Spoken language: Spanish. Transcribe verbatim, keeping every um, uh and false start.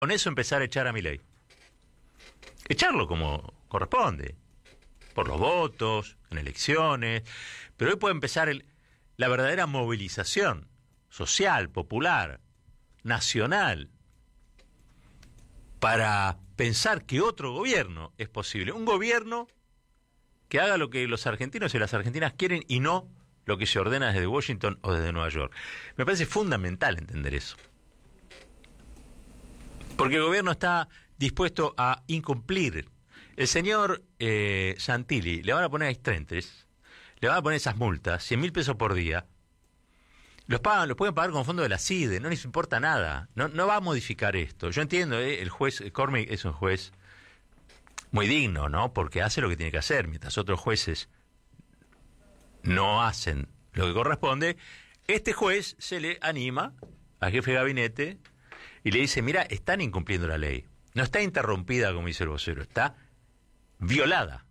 con eso empezar a echar a Milei. Echarlo como corresponde, por los votos, en elecciones, pero hoy puede empezar el, la verdadera movilización social, popular, nacional, para pensar que otro gobierno es posible, un gobierno que haga lo que los argentinos y las argentinas quieren y no lo que se ordena desde Washington o desde Nueva York. Me parece fundamental entender eso. Porque el gobierno está dispuesto a incumplir. El señor eh, Santilli le van a poner a Extrentes, le van a poner esas multas, cien mil pesos por día, los pagan, los pueden pagar con fondo de la C I D E, no les importa nada, no, no va a modificar esto. Yo entiendo, eh, el juez Cormick es un juez muy digno, ¿no? Porque hace lo que tiene que hacer, mientras otros jueces no hacen lo que corresponde. Este juez se le anima al jefe de gabinete y le dice, mira, están incumpliendo la ley. No está interrumpida, como dice el vocero, está violada.